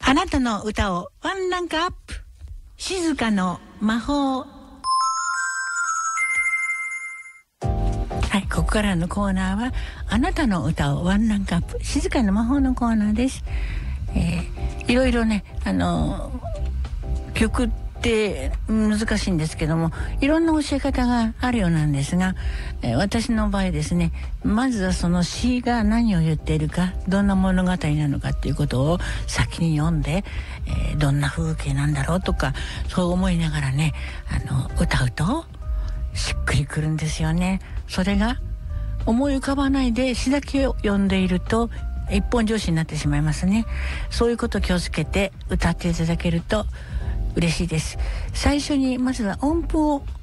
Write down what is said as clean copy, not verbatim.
あなたの歌をワンランクアップ、静かの魔法。はい、ここからのコーナーはあなたの歌をワンランクアップ、静かの魔法のコーナーです。いろいろね、曲って難しいんですけども、いろんな教え方があるようなんですが、私の場合ですね、まずはその詩が何を言っているか、どんな物語なのかっていうことを先に読んで、どんな風景なんだろうとか、そう思いながらね、歌うとしっくりくるんですよね。それが思い浮かばないで詩だけを読んでいると一本上詞になってしまいますね。そういうことを気をつけて歌っていただけると嬉しいです。最初にまずは音符を